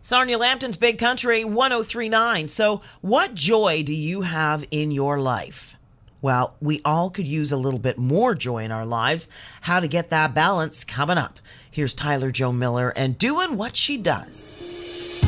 Sarnia Lambton's Big Country 1039. So, what joy do you have in your life? Well, we all could use a little bit more joy in our lives. How to get that balance coming up. Here's Tyler Joe Miller and Doing What She Does.